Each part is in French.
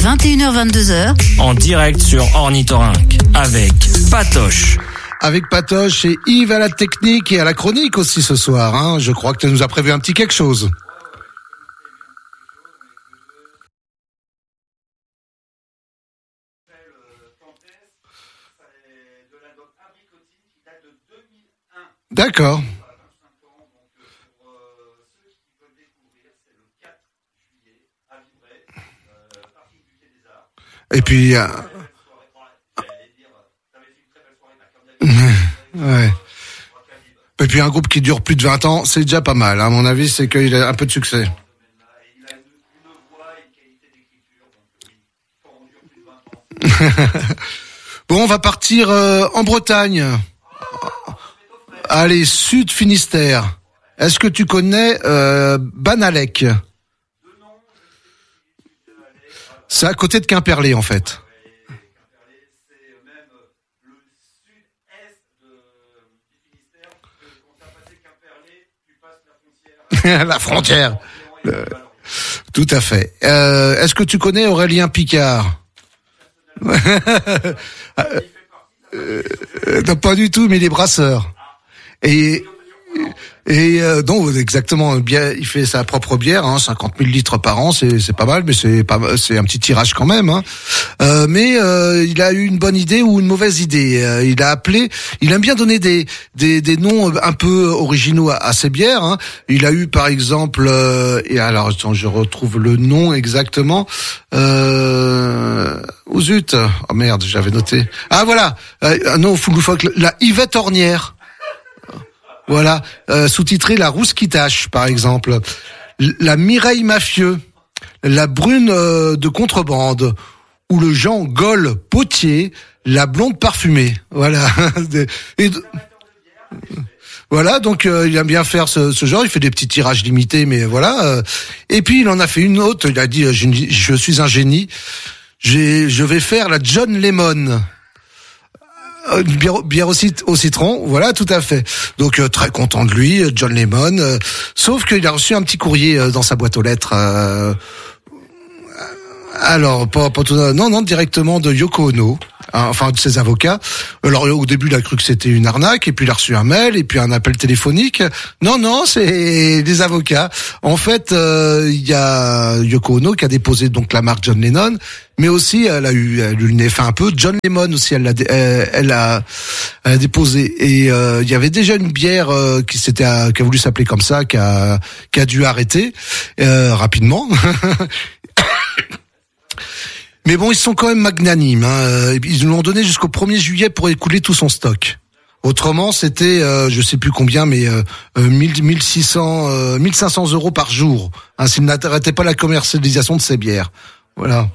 21h-22h. En direct sur Ornithorynque avec Patoche. Avec Patoche et Yves à la technique et à la chronique aussi ce soir. Hein. Je crois que tu nous as prévu un petit quelque chose. D'accord. Et puis... ouais. Et puis un groupe qui dure plus de 20 ans, c'est déjà pas mal. À mon avis, c'est qu'il a un peu de succès. Bon, on va partir en Bretagne. Allez, Sud Finistère. Est-ce que tu connais Banalec? C'est à côté de Quimperlé, en fait. La frontière. Tout à fait. Est-ce que tu connais Aurélien Picard? Non, pas du tout, mais il est brasseur. Et donc exactement, bien, il fait sa propre bière, hein, 50 000 litres par an, c'est pas mal, mais c'est un petit tirage quand même. Hein. Mais il a eu une bonne idée ou une mauvaise idée. Il aime bien donner des noms un peu originaux à ses bières. Hein. Il a eu par exemple, et alors attends, je retrouve le nom exactement. Oh zut, oh merde, j'avais noté. Ah voilà, non, Fouloufoque, la Yvette Ornière. Voilà, sous-titré La Rousse qui tâche, par exemple. La Mireille Mafieux, la Brune de contrebande, ou le Jean Gaulle Potier, la Blonde parfumée. Voilà. Voilà, donc il aime bien faire ce genre. Il fait des petits tirages limités, mais voilà. Et puis il en a fait une autre. Il a dit je suis un génie. Je vais faire la John Lemon. Une bière au citron, voilà, tout à fait. Donc très content de lui, John Lemon. Sauf qu'il a reçu un petit courrier dans sa boîte aux lettres. Alors, pas tout, non, directement de Yoko Ono, hein, enfin de ses avocats. Alors au début, il a cru que c'était une arnaque, et puis il a reçu un mail, et puis un appel téléphonique. Non, c'est des avocats. En fait, il y a Yoko Ono qui a déposé donc la marque John Lennon, mais aussi elle a eu le nez fin un peu. John Lemon aussi, elle a déposé. Et il y avait déjà une bière qui a voulu s'appeler comme ça, qui a dû arrêter rapidement. Mais bon, ils sont quand même magnanimes. Hein. Ils nous l'ont donné jusqu'au 1er juillet pour écouler tout son stock. Autrement, c'était, je sais plus combien, mais 1600, 1500 € par jour. Hein, s'ils n'arrêtaient pas la commercialisation de ces bières. Voilà.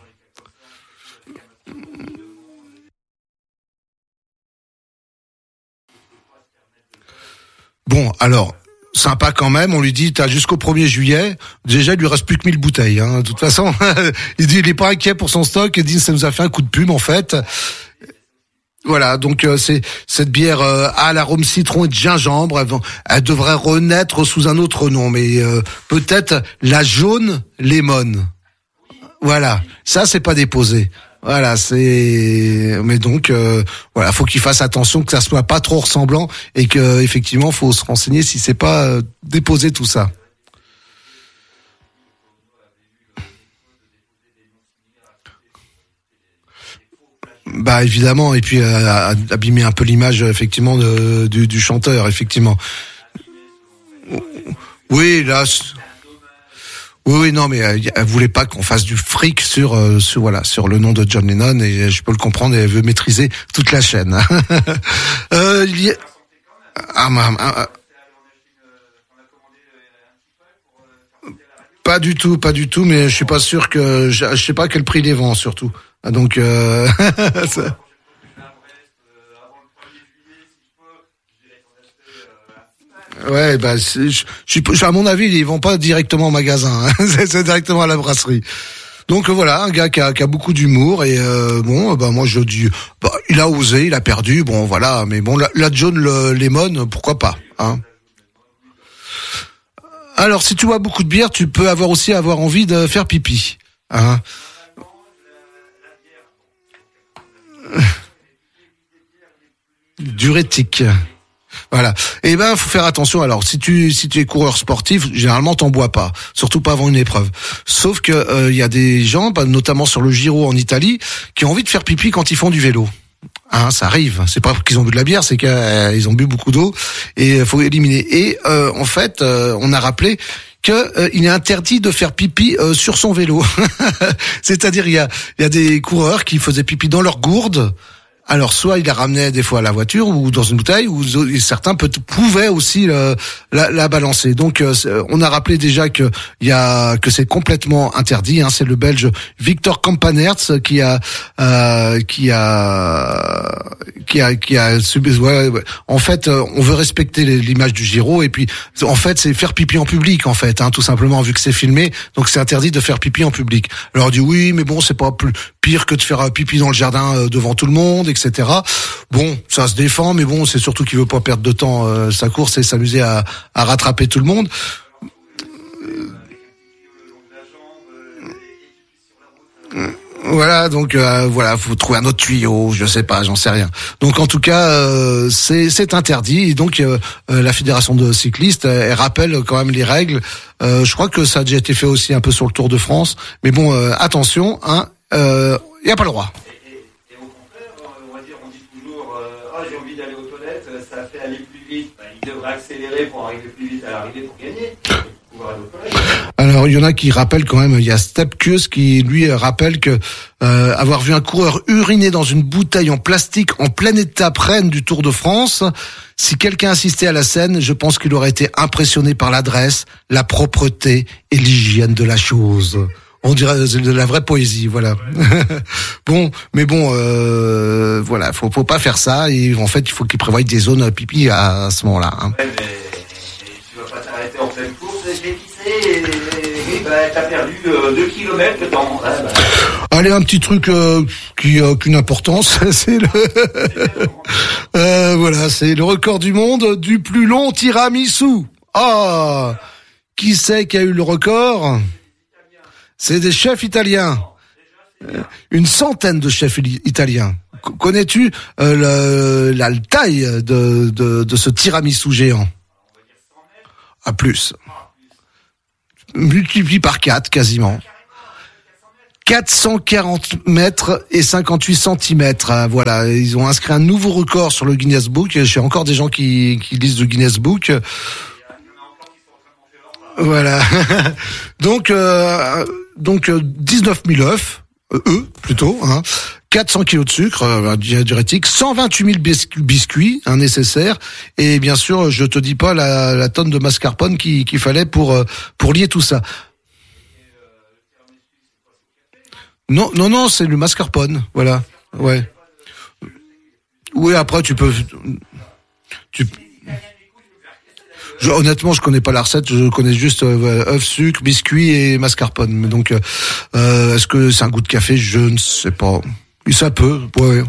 Bon, alors... Sympa quand même, on lui dit t'as jusqu'au 1er juillet, déjà il lui reste plus que 1000 bouteilles, hein. De toute façon, il dit il est pas inquiet pour son stock, il dit ça nous a fait un coup de pub en fait. Voilà, donc c'est cette bière à l'arôme citron et de gingembre, elle devrait renaître sous un autre nom, mais peut-être la jaune lemon. Voilà, ça c'est pas déposé. Voilà, mais donc voilà, faut qu'il fasse attention que ça soit pas trop ressemblant et que effectivement faut se renseigner si c'est pas déposé tout ça. Bah évidemment, et puis abîmer un peu l'image effectivement du chanteur effectivement. Oui, là. Oui, non, mais elle voulait pas qu'on fasse du fric sur le nom de John Lennon, et je peux le comprendre, et elle veut maîtriser toute la chaîne. Pas du tout, mais je suis pas sûr que je sais pas quel prix les vend surtout. Donc ça... Ouais, bah, à mon avis, ils vont pas directement au magasin, hein. C'est directement à la brasserie. Donc voilà, un gars qui a beaucoup d'humour, et bon, bah moi je dis, bah, il a osé, il a perdu, bon voilà, mais bon, la John Lemon, pourquoi pas, hein. Alors, si tu bois beaucoup de bière, tu peux aussi avoir envie de faire pipi, hein. Diurétique. Voilà. Et faut faire attention. Alors, si tu es coureur sportif, généralement t'en bois pas, surtout pas avant une épreuve. Sauf que il y a des gens, notamment sur le Giro en Italie, qui ont envie de faire pipi quand ils font du vélo. Ça arrive. C'est pas qu'ils ont bu de la bière, c'est qu'ils ont bu beaucoup d'eau et faut éliminer. Et en fait, on a rappelé que il est interdit de faire pipi sur son vélo. C'est-à-dire il y a des coureurs qui faisaient pipi dans leur gourde. Alors soit il la ramenait des fois à la voiture ou dans une bouteille, ou certains pouvaient aussi la balancer. Donc on a rappelé déjà que c'est complètement interdit. C'est le Belge Victor Kampenaerts qui a subi. En fait, on veut respecter l'image du Giro et puis en fait c'est faire pipi en public en fait, tout simplement vu que c'est filmé. Donc c'est interdit de faire pipi en public. Alors on dit oui, mais bon c'est pas plus pire que de faire pipi dans le jardin devant tout le monde, etc. Bon, ça se défend, mais bon, c'est surtout qu'il veut pas perdre de temps sa course et s'amuser à rattraper tout le monde. Voilà, donc faut trouver un autre tuyau, je sais pas, j'en sais rien. Donc en tout cas, c'est interdit. Et donc la fédération de cyclistes, elle rappelle quand même les règles. Je crois que ça a déjà été fait aussi un peu sur le Tour de France. Mais bon, attention, y a pas le droit. Et au contraire, on va dire, on dit toujours, j'ai envie d'aller aux toilettes, ça fait aller plus vite. Il devrait accélérer pour arriver plus vite à l'arrivée pour gagner. Alors il y en a qui rappellent quand même, il y a Stepkus qui lui rappelle que avoir vu un coureur uriner dans une bouteille en plastique en pleine étape reine du Tour de France, si quelqu'un assistait à la scène, je pense qu'il aurait été impressionné par l'adresse, la propreté et l'hygiène de la chose. On dirait de la vraie poésie, voilà. Voilà, faut pas faire ça et en fait il faut qu'ils prévoient des zones pipi à ce moment-là. Ouais, mais tu vas pas t'arrêter en pleine course, je vais pisser et t'as perdu 2 kilomètres le temps. Allez, un petit truc qui a aucune importance, c'est c'est le record du monde du plus long tiramisu. Qui c'est qui a eu le record ? C'est des chefs italiens. Une centaine de chefs italiens. Connais-tu la taille de ce tiramisu géant ? À plus. Multiplie par 4 quasiment. 440 mètres et 58 centimètres. Voilà, ils ont inscrit un nouveau record sur le Guinness Book. J'ai encore des gens qui lisent le Guinness Book. Voilà. Donc 19 000 œufs, plutôt, 400 kilos de sucre, diurétique, 128 000 biscuits, nécessaires, et bien sûr, je te dis pas la tonne de mascarpone qu'il fallait pour lier tout ça. Non, c'est le mascarpone, voilà, ouais. Oui, après honnêtement, je connais pas la recette, je connais juste œufs, sucre, biscuits et mascarpone. Mais donc, est-ce que c'est un goût de café ? Je ne sais pas. Ça peut, ouais.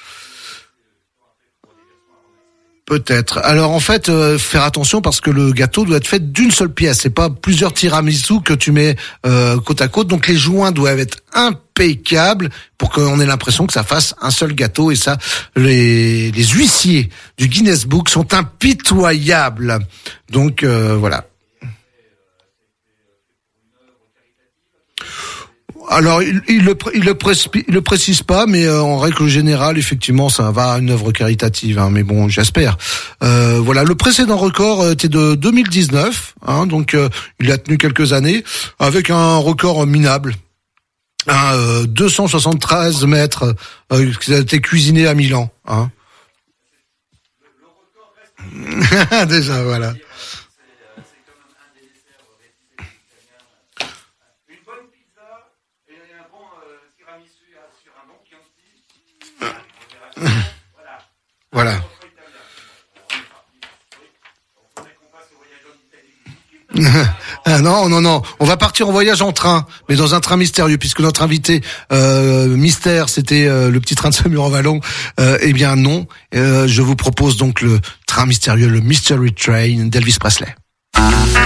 Peut-être. Alors en fait, faire attention parce que le gâteau doit être fait d'une seule pièce. C'est pas plusieurs tiramisu que tu mets côte à côte. Donc les joints doivent être impeccables pour qu'on ait l'impression que ça fasse un seul gâteau. Et ça, les huissiers du Guinness Book sont impitoyables. Donc voilà. Alors, il le précise pas, mais en règle générale, effectivement, ça va à une œuvre caritative. Mais bon, j'espère. Voilà, le précédent record était de 2019, donc il a tenu quelques années avec un record minable. 273 mètres qui a été cuisiné à Milan. Déjà, voilà. Voilà. Non. On va partir en voyage en train, mais dans un train mystérieux, puisque notre invité mystère, c'était le petit train de Samuel-en-Vallon. Eh bien non. Je vous propose donc le train mystérieux, le Mystery Train d'Elvis Presley.